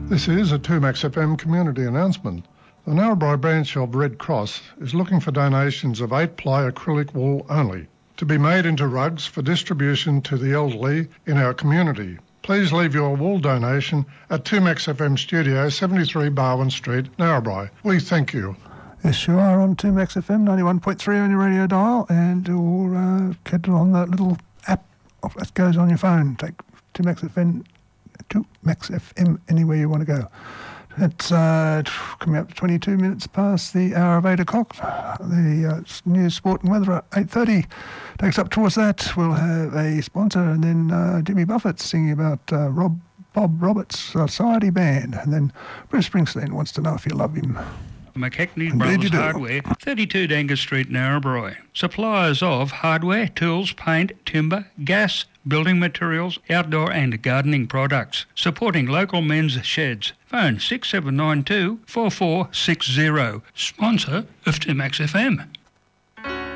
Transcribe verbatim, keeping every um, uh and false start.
This is a two Max F M community announcement. The Narrabri branch of Red Cross is looking for donations of eight-ply acrylic wool only, to be made into rugs for distribution to the elderly in our community. Please leave your wool donation at two Max F M Studio, seventy-three Barwon Street, Narrabri. We thank you. Yes, you are on two Max F M, ninety-one point three on your radio dial, and or uh, get on that little app that goes on your phone. Take two Max F M, two Max F M anywhere you want to go. It's uh, coming up to twenty-two minutes past the hour of eight o'clock. The uh, news, sport and weather at eight thirty. Takes up towards that. We'll have a sponsor, and then uh, Jimmy Buffett singing about uh, Rob Bob Roberts Society Band. And then Bruce Springsteen wants to know if you love him. McKechnie Brothers Hardware, thirty-two Dangus Street, Narrabri. Suppliers of hardware, tools, paint, timber, gas, building materials, outdoor and gardening products. Supporting local men's sheds. Phone six seven nine two, four four six zero. Sponsor of two Max F M.